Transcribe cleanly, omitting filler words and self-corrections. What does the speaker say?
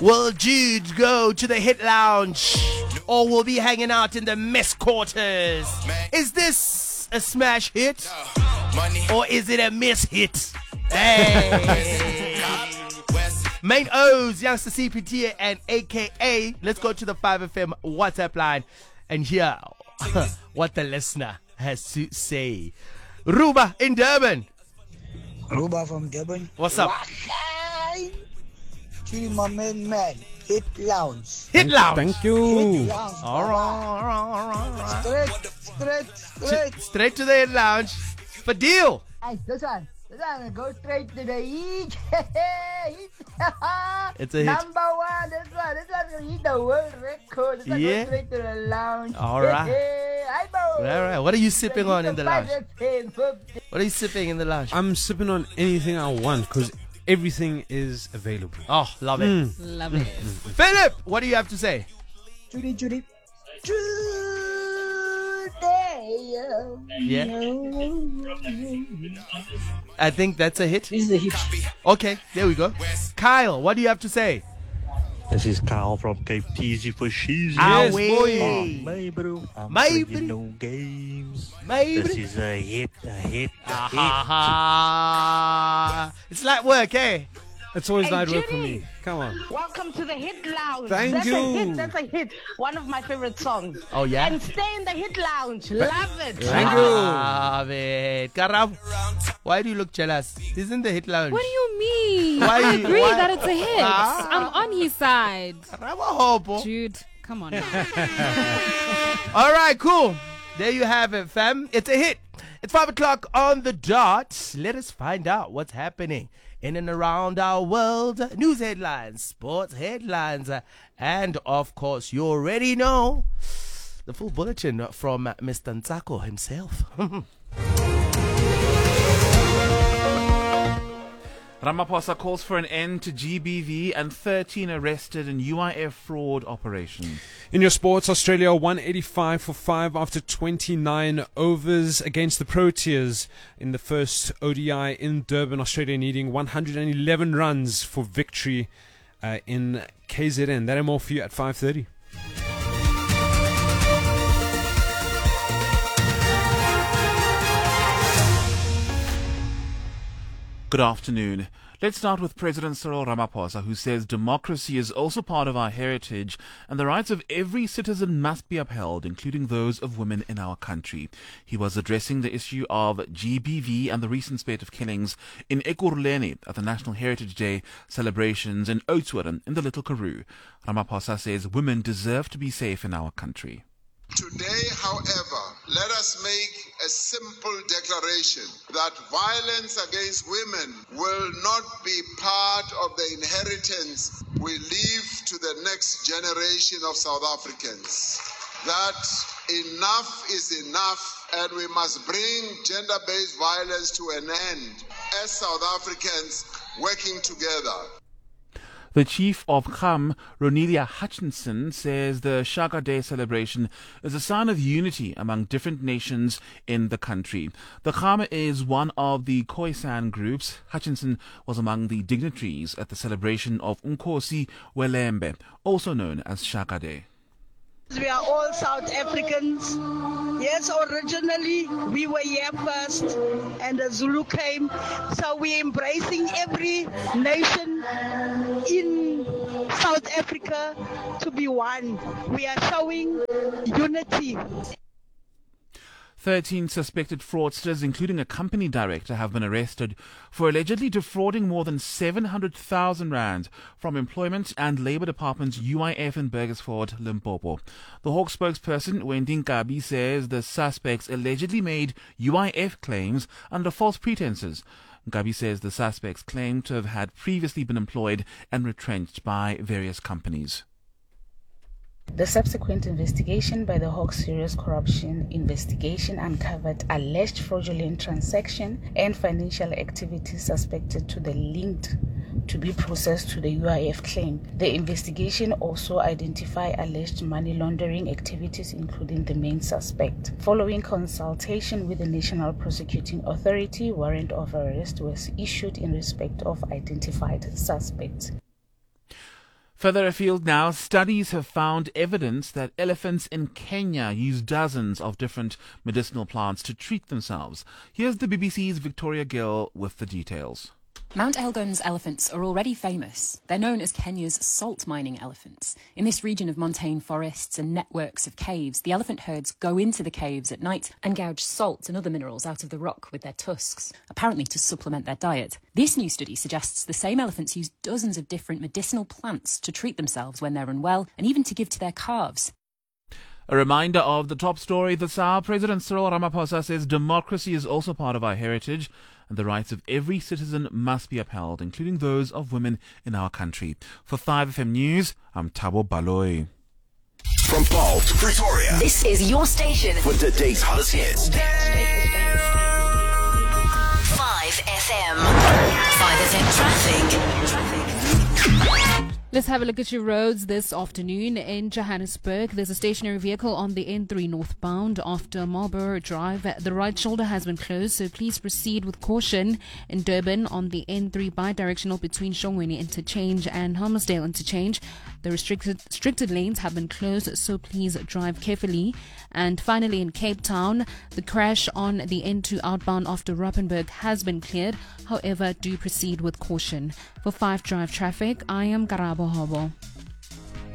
Will Jude go to the hit lounge or will be hanging out in the mess quarters? Is this a smash hit or is it a miss hit? Hey. Main O's, Youngster CPT and AKA. Let's go to the 5FM WhatsApp line and hear what the listener has to say. Ruba in Durban. Ruba from Durban. What's up? My man. Hit lounge. Hit lounge. Thank you. Hit lounge. All right. Straight. Straight to the hit lounge. For deal. Hey, this one. Go straight to the heat. It's a hit. Number one. This one hit the world record. This one Yeah. go straight to the lounge. All right. All right. What are you sipping on in the lounge? What are you sipping in the lounge? I'm sipping on anything I want because everything is available. Oh, love it. Love it. Philip, what do you have to say? Judy. Yeah. I think that's a hit. This is a hit. Okay, there we go. Kyle, what do you have to say? This is Kyle from Cape TZ for Sheezy. Yes, Away. My bro, I'm My playing bro. no games. Maybe. This is a hit. It's like work, eh? It's always Hey, night work for Judy. me. Come on. Welcome to the Hit Lounge. Thank That's you. A hit. That's a hit. One of my favorite songs. Oh, yeah? And stay in the Hit Lounge. Love it. Thank you. Love it. Karam, why do you look jealous? He's in the hit lounge. What do you mean? Why I you- agree why- that it's a hit. Ah. I'm on his side. Hopo. Jude, come on now. All right, cool. There you have it, fam. It's a hit. It's 5 o'clock on the dot. Let us find out what's happening in and around our world. News headlines, sports headlines, and of course, you already know the full bulletin from Mr. Ntsako himself. Ramaphosa calls for an end to GBV and 13 arrested in UIF fraud operation. In your sports, Australia 185 for 5 after 29 overs against the Proteas in the first ODI in Durban. Australia needing 111 runs for victory in KZN. That and more for you at 5:30. Good afternoon. Let's start with President Cyril Ramaphosa, who says democracy is also part of our heritage and the rights of every citizen must be upheld, including those of women in our country. He was addressing the issue of GBV and the recent spate of killings in Ekurhuleni at the National Heritage Day celebrations in Oudtshoorn in the Little Karoo. Ramaphosa says women deserve to be safe in our country. Today, however, let us make a simple declaration that violence against women will not be part of the inheritance we leave to the next generation of South Africans. That enough is enough and we must bring gender-based violence to an end as South Africans working together. The chief of Kham, Ronelia Hutchinson, says the Shaka Day celebration is a sign of unity among different nations in the country. The Kham is one of the Khoisan groups. Hutchinson was among the dignitaries at the celebration of Nkosi Welembe, also known as Shaka Day. We are all South Africans. Yes, originally we were here first and the Zulu came. So we're embracing every nation in South Africa to be one. We are showing unity. 13 suspected fraudsters, including a company director, have been arrested for allegedly defrauding more than 700,000 rand from Employment and Labour Department's UIF in Burgersford, Limpopo. The Hawk spokesperson, Wendy Nkabi, says the suspects allegedly made UIF claims under false pretenses. Nkabi says the suspects claim to have had previously been employed and retrenched by various companies. The subsequent investigation by the Hawks Serious Corruption Investigation uncovered alleged fraudulent transaction and financial activities suspected to the linked to be processed to the UIF claim. The investigation also identified alleged money laundering activities, including the main suspect. Following consultation with the National Prosecuting Authority, warrant of arrest was issued in respect of identified suspects. Further afield now, studies have found evidence that elephants in Kenya use dozens of different medicinal plants to treat themselves. Here's the BBC's Victoria Gill with the details. Mount Elgon's elephants are already famous. They're known as Kenya's salt mining elephants. In this region of montane forests and networks of caves, the elephant herds go into the caves at night and gouge salt and other minerals out of the rock with their tusks, apparently to supplement their diet. This new study suggests the same elephants use dozens of different medicinal plants to treat themselves when they're unwell and even to give to their calves. A reminder of the top story this hour. President Cyril Ramaphosa says democracy is also part of our heritage and the rights of every citizen must be upheld, including those of women in our country. For 5FM News, I'm Thabo Baloyi. From Paul to Pretoria, this is your station for today's hottest hits. 5FM. 5FM traffic. Let's have a look at your roads this afternoon. In Johannesburg, there's a stationary vehicle on the N3 northbound after Marlborough Drive. The right shoulder has been closed, so please proceed with caution. In Durban, on the N3 bi-directional between Shongweni Interchange and Hammersdale Interchange, the restricted lanes have been closed, so please drive carefully. And finally, in Cape Town, the crash on the N2 outbound after Ruppenburg has been cleared. However, do proceed with caution. For 5 Drive traffic, I am Karabo Hobo.